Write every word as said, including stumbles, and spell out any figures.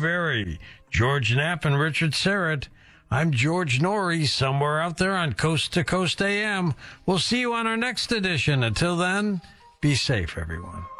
very George Knapp and Richard Serrett. I'm George Norrie, somewhere out there on Coast to Coast A M. We'll see you on our next edition. Until then, be safe, everyone.